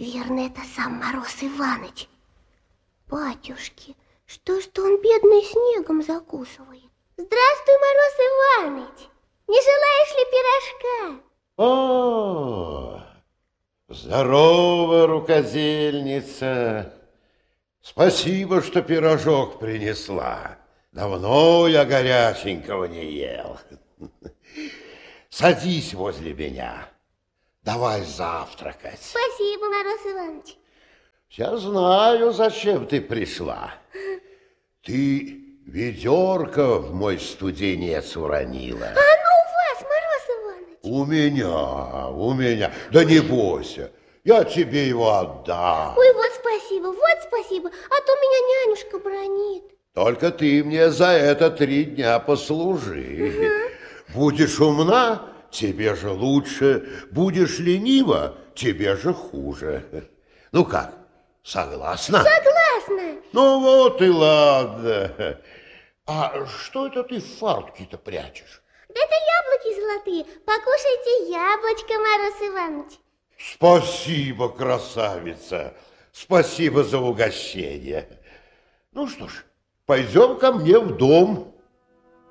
Верно, это сам Мороз Иваныч. Батюшки, что он бедный снегом закусывает? Здравствуй, Мороз Иваныч! Не желаешь ли пирожка? О, здорово, рукодельница. Спасибо, что пирожок принесла. Давно я горяченького не ел. Садись возле меня. Давай завтракать. Спасибо, Мороз Иваныч. Я знаю, зачем ты пришла. Ты ведерко в мой студенец уронила. А оно у вас, Мороз Иваныч? У меня. Да не бойся, я тебе его отдам. Ой, вот спасибо, а то меня нянюшка бронит. Только ты мне за это 3 дня послужи. Будешь умна, тебе же лучше. Будешь ленива, тебе же хуже. Ну как, согласна? Согласна. Ну вот и ладно. А что это ты в фартуке-то прячешь? Да это яблоки золотые. Покушайте яблочко, Мороз Иваныч. Спасибо, красавица. Спасибо за угощение. Ну что ж, пойдем ко мне в дом.